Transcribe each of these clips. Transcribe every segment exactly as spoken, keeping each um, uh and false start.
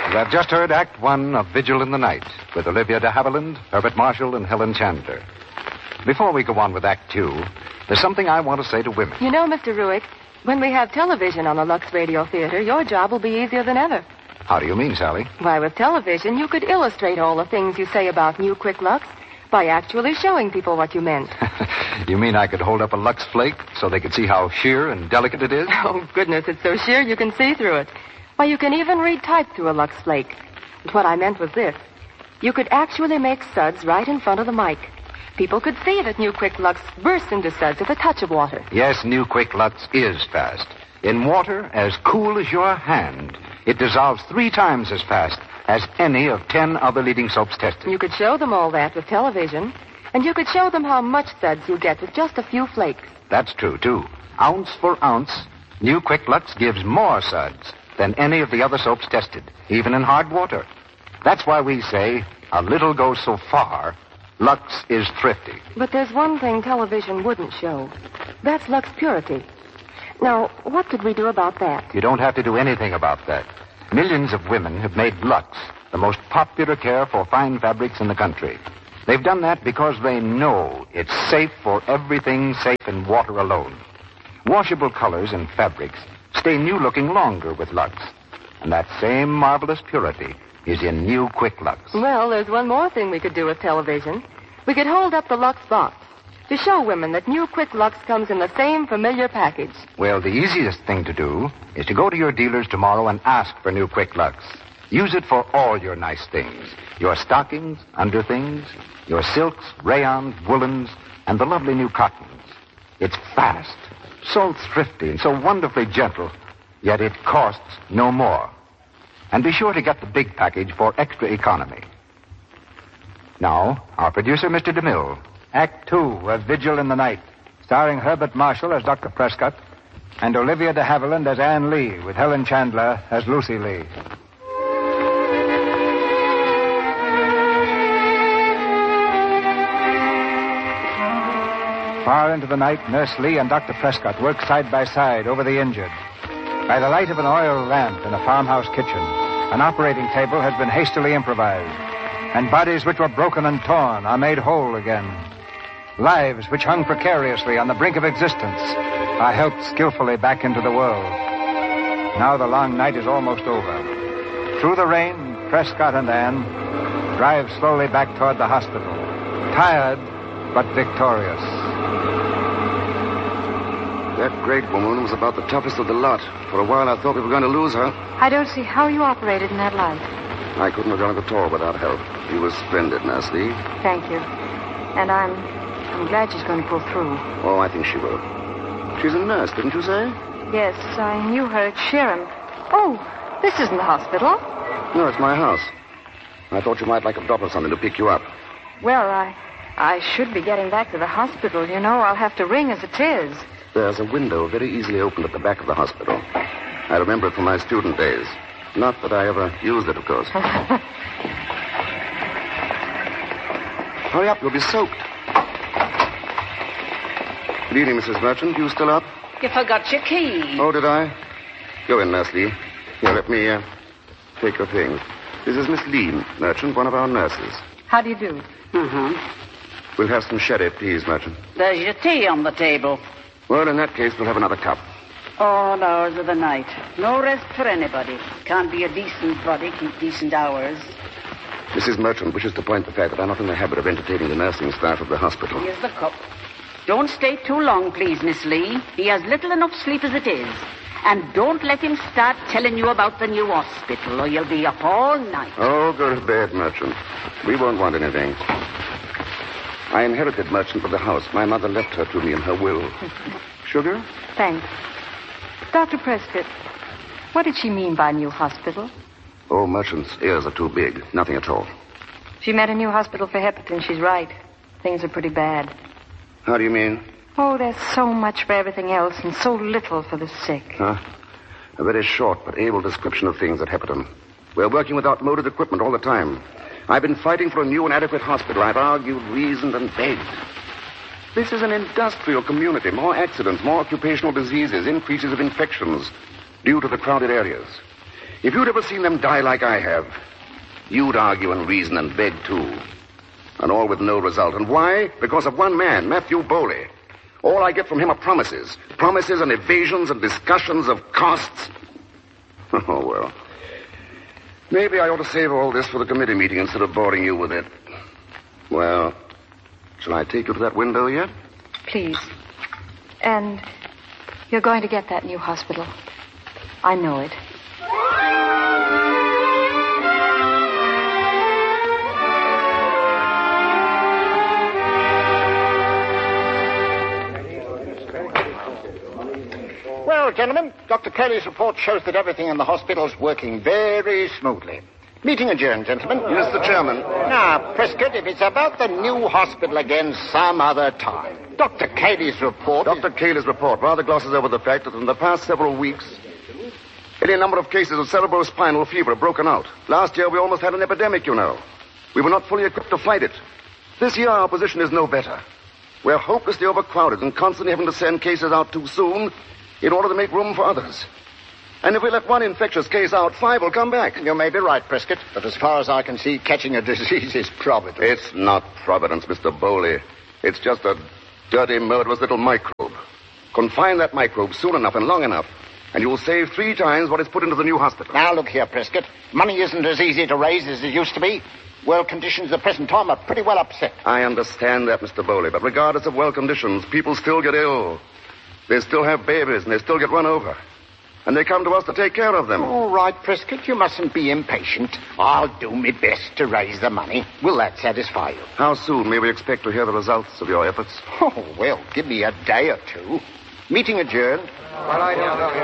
You have just heard Act One of Vigil in the Night with Olivia de Havilland, Herbert Marshall, and Helen Chandler. Before we go on with Act Two, there's something I want to say to women. You know, Mister Ruick, when we have television on the Lux Radio Theater, your job will be easier than ever. How do you mean, Sally? Why, with television, you could illustrate all the things you say about New Quick Lux by actually showing people what you meant. You mean I could hold up a Lux Flake so they could see how sheer and delicate it is? Oh, goodness, it's so sheer you can see through it. Why, you can even read type through a Lux Flake. But what I meant was this. You could actually make suds right in front of the mic. People could see that New Quick Lux bursts into suds at the touch of water. Yes, New Quick Lux is fast. In water as cool as your hand, it dissolves three times as fast as any of ten other leading soaps tested. You could show them all that with television, and you could show them how much suds you get with just a few flakes. That's true, too. Ounce for ounce, New Quick Lux gives more suds than any of the other soaps tested, even in hard water. That's why we say, a little goes so far, Lux is thrifty. But there's one thing television wouldn't show. That's Lux Purity. Now, what could we do about that? You don't have to do anything about that. Millions of women have made Lux the most popular care for fine fabrics in the country. They've done that because they know it's safe for everything safe in water alone. Washable colors and fabrics stay new-looking longer with Lux. And that same marvelous purity is in New Quick Lux. Well, there's one more thing we could do with television. We could hold up the Lux box to show women that New Quick Lux comes in the same familiar package. Well, the easiest thing to do is to go to your dealers tomorrow and ask for New Quick Lux. Use it for all your nice things. Your stockings, underthings, your silks, rayons, woolens, and the lovely new cottons. It's fast, so thrifty, and so wonderfully gentle, yet it costs no more. And be sure to get the big package for extra economy. Now, our producer, Mister DeMille. Act Two of Vigil in the Night, starring Herbert Marshall as Doctor Prescott and Olivia de Havilland as Anne Lee, with Helen Chandler as Lucy Lee. Far into the night, Nurse Lee and Doctor Prescott work side by side over the injured. By the light of an oil lamp in a farmhouse kitchen, an operating table has been hastily improvised, and bodies which were broken and torn are made whole again. Lives which hung precariously on the brink of existence are helped skillfully back into the world. Now the long night is almost over. Through the rain, Prescott and Anne drive slowly back toward the hospital, tired but victorious. That great woman was about the toughest of the lot. For a while I thought we were going to lose her. I don't see how you operated in that light. I couldn't have done it at all without help. You were splendid, Nurse Lee. Thank you. And I'm... I'm glad she's going to pull through. Oh, I think she will. She's a nurse, didn't you say? Yes, I knew her at Sharon. Oh, this isn't the hospital. No, it's my house. I thought you might like a drop of something to pick you up. Well, I... I should be getting back to the hospital. You know, I'll have to ring as it is. There's a window very easily opened at the back of the hospital. I remember it from my student days. Not that I ever used it, of course. Hurry up, you'll be soaked. Good evening, Missus Merchant. You still up? You forgot your key. Oh, did I? Go in, Nurse Lee. Here, let me uh, take your things. This is Miss Lee, Merchant, one of our nurses. How do you do? Mm-hmm. We'll have some sherry, please, Merchant. There's your tea on the table. Well, in that case, we'll have another cup. All hours of the night. No rest for anybody. Can't be a decent body keep decent hours. Missus Merchant wishes to point the fact that I'm not in the habit of entertaining the nursing staff of the hospital. Here's the cup. Don't stay too long, please, Miss Lee. He has little enough sleep as it is. And don't let him start telling you about the new hospital, or you'll be up all night. Oh, go to bed, Merchant. We won't want anything. I inherited Merchant for the house. My mother left her to me in her will. Sugar? Thanks. Doctor Prescott, what did she mean by new hospital? Oh, Merchant's ears are too big. Nothing at all. She meant a new hospital for hepatitis. She's right. Things are pretty bad. How do you mean? Oh, there's so much for everything else and so little for the sick. Huh? A very short but able description of things at Hepperton. We're working with outmoded equipment all the time. I've been fighting for a new and adequate hospital. I've argued, reasoned, and begged. This is an industrial community. More accidents, more occupational diseases, increases of infections due to the crowded areas. If you'd ever seen them die like I have, you'd argue and reason and beg too. And all with no result. And why? Because of one man, Matthew Bowley. All I get from him are promises. Promises and evasions and discussions of costs. Oh, well. Maybe I ought to save all this for the committee meeting instead of boring you with it. Well, shall I take you to that window yet? Please. And you're going to get that new hospital. I know it. Well, gentlemen, Doctor Curley's report shows that everything in the hospital is working very smoothly. Meeting adjourned, gentlemen. Mister Chairman. Now, Prescott, if it's about the new hospital again some other time. Doctor Cayley's report... Doctor Is... Cayley's report rather glosses over the fact that in the past several weeks, any number of cases of cerebrospinal fever have broken out. Last year, we almost had an epidemic, you know. We were not fully equipped to fight it. This year, our position is no better. We're hopelessly overcrowded and constantly having to send cases out too soon in order to make room for others. And if we let one infectious case out, five will come back. You may be right, Prescott, but as far as I can see, catching a disease is providence. It's not providence, Mister Bowley. It's just a dirty, murderous little microbe. Confine that microbe soon enough and long enough, and you'll save three times what is put into the new hospital. Now, look here, Prescott. Money isn't as easy to raise as it used to be. World conditions at the present time are pretty well upset. I understand that, Mister Bowley, but regardless of world conditions, people still get ill. They still have babies, and they still get run over. And they come to us to take care of them. All right, Prescott, you mustn't be impatient. I'll do my best to raise the money. Will that satisfy you? How soon may we expect to hear the results of your efforts? Oh, well, give me a day or two. Meeting adjourned. Well, I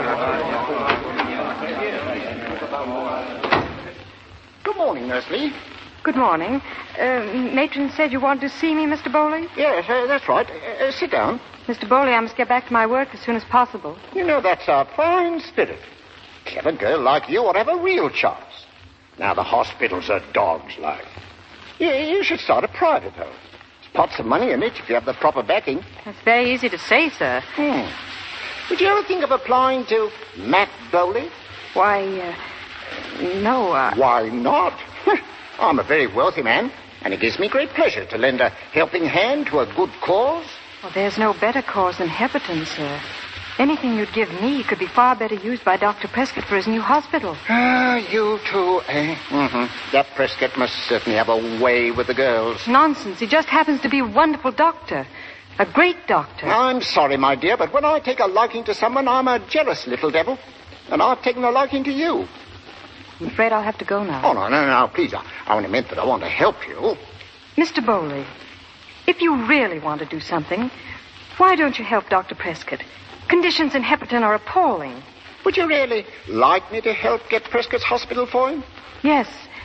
don't... Good morning, Nurse Lee. Good morning. Uh, matron said you wanted to see me, Mister Bowley? Yes, uh, that's right. Uh, uh, sit down. Mister Bowley, I must get back to my work as soon as possible. You know, that's a fine spirit. Clever girl like you would have a real chance. Now, the hospital's a dog's life. You, you should start a private home. There's pots of money in it if you have the proper backing. That's very easy to say, sir. Hmm. Would you ever think of applying to Matt Bowley? Why, uh, no, uh... Why not? I'm a very wealthy man, and it gives me great pleasure to lend a helping hand to a good cause. Well, there's no better cause than Hepperton, sir. Anything you'd give me could be far better used by Doctor Prescott for his new hospital. Ah, you too, eh? Mm-hmm. That Prescott must certainly have a way with the girls. Nonsense. He just happens to be a wonderful doctor. A great doctor. I'm sorry, my dear, but when I take a liking to someone, I'm a jealous little devil. And I've taken a liking to you. I'm afraid I'll have to go now. Oh, no, no, no, please. I, I only meant that I want to help you. Mister Bowley, if you really want to do something, why don't you help Doctor Prescott? Conditions in Hepperton are appalling. Would you really like me to help get Prescott's hospital for him? Yes,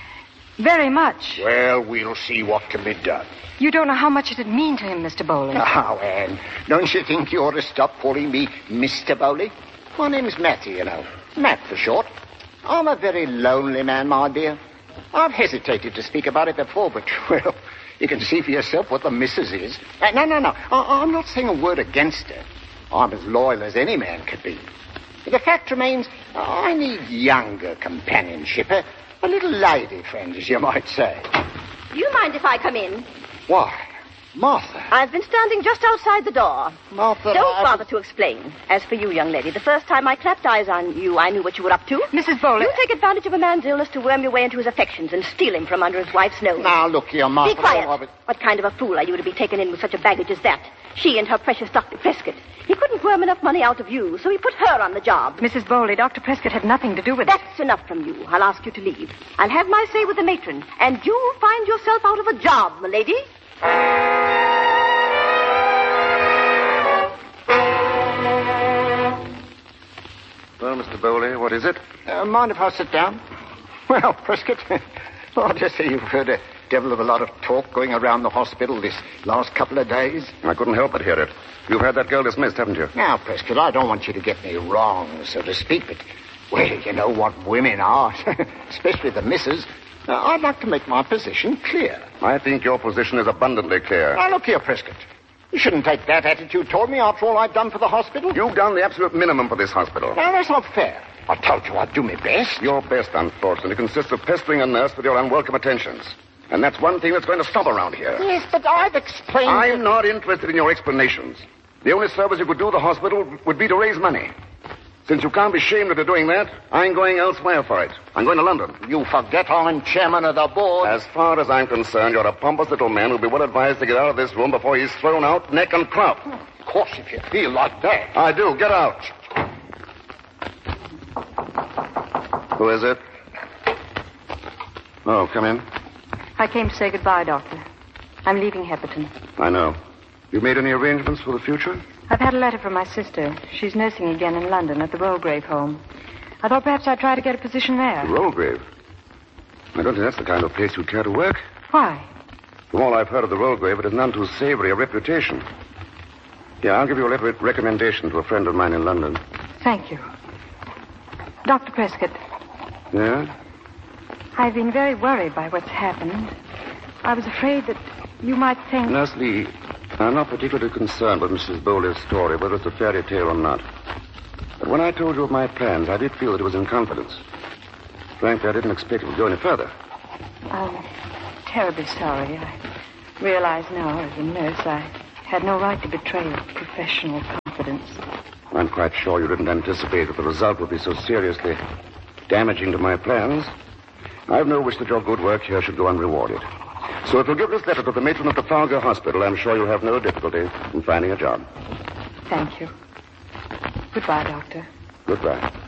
very much. Well, we'll see what can be done. You don't know how much it'd mean to him, Mister Bowley. Oh, Anne, don't you think you ought to stop calling me Mister Bowley? My name's Matthew, you know. Matt for short. I'm a very lonely man, my dear. I've hesitated to speak about it before, but, well, you can see for yourself what the missus is. Uh, no, no, no. I- I'm not saying a word against her. I'm as loyal as any man could be. But the fact remains, I need younger companionship. A, a little lady friend, as you might say. Do you mind if I come in? Why, Martha. I've been standing just outside the door. Martha, Don't I... bother to explain. As for you, young lady, the first time I clapped eyes on you, I knew what you were up to. Missus Bowley... You take advantage of a man's illness to worm your way into his affections and steal him from under his wife's nose. Now, look here, Martha. Be quiet. Oh, but... What kind of a fool are you to be taken in with such a baggage as that? She and her precious Doctor Prescott. He couldn't worm enough money out of you, so he put her on the job. Missus Bowley, Doctor Prescott had nothing to do with it. That's enough from you. I'll ask you to leave. I'll have my say with the matron, and you'll find yourself out of a job, m'lady. Well, Mister Bowley, what is it? Uh, mind if I sit down? Well, Prescott, well, I just say you've heard a devil of a lot of talk going around the hospital this last couple of days. I couldn't help but hear it. You've had that girl dismissed, haven't you? Now, Prescott, I don't want you to get me wrong, so to speak, but, well, you know what women are, especially the missus. Uh, I'd like to make my position clear. I think your position is abundantly clear. Now, look here, Prescott. You shouldn't take that attitude toward me after all I've done for the hospital. You've done the absolute minimum for this hospital. Now, that's not fair. I told you I'd do my best. Your best, unfortunately, consists of pestering a nurse with your unwelcome attentions. And that's one thing that's going to stop around here. Yes, but I've explained... I'm not interested in your explanations. The only service you could do the hospital would be to raise money. Since you can't be shamed into doing that, I'm going elsewhere for it. I'm going to London. You forget I'm chairman of the board. As far as I'm concerned, you're a pompous little man who'll be well advised to get out of this room before he's thrown out neck and crop. Of course, if you feel like that. I do. Get out. Who is it? Oh, come in. I came to say goodbye, Doctor. I'm leaving Hepperton. I know. You made any arrangements for the future? I've had a letter from my sister. She's nursing again in London at the Rollgrave home. I thought perhaps I'd try to get a position there. The Rollgrave? I don't think that's the kind of place you'd care to work. Why? From all I've heard of the Rollgrave, it has none too savory a reputation. Yeah, I'll give you a letter of recommendation to a friend of mine in London. Thank you. Doctor Prescott. Yeah? I've been very worried by what's happened. I was afraid that you might think... Nurse Lee, I'm not particularly concerned with Missus Bowley's story, whether it's a fairy tale or not. But when I told you of my plans, I did feel that it was in confidence. Frankly, I didn't expect it would go any further. I'm terribly sorry. I realize now, as a nurse, I had no right to betray a professional confidence. I'm quite sure you didn't anticipate that the result would be so seriously damaging to my plans. I've no wish that your good work here should go unrewarded. So if you'll give this letter to the matron of the Trafalgar Hospital, I'm sure you'll have no difficulty in finding a job. Thank you. Goodbye, Doctor. Goodbye.